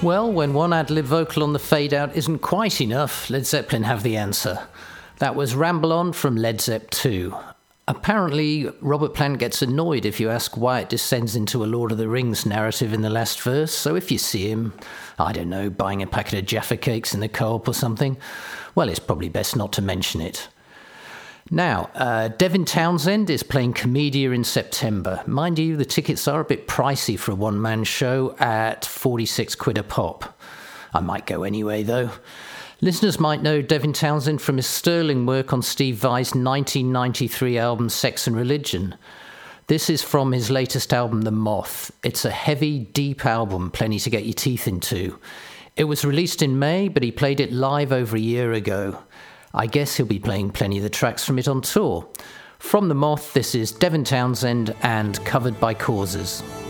Well, when one ad-lib vocal on the fade-out isn't quite enough, Led Zeppelin have the answer. That was Ramble On from Led Zepp 2. Apparently, Robert Plant gets annoyed if you ask why it descends into a Lord of the Rings narrative in the last verse, so if you see him, I don't know, buying a packet of Jaffa Cakes in the Co-op or something, well, it's probably best not to mention it. Now, Devin Townsend is playing Komedia in September. Mind you, the tickets are a bit pricey for a one-man show at 46 quid a pop. I might go anyway, though. Listeners might know Devin Townsend from his sterling work on Steve Vai's 1993 album Sex and Religion. This is from his latest album, The Moth. It's a heavy, deep album, plenty to get your teeth into. It was released in May, but he played it live over a year ago. I guess he'll be playing plenty of the tracks from it on tour. From The Moth, this is Devin Townsend and Covered by Causes.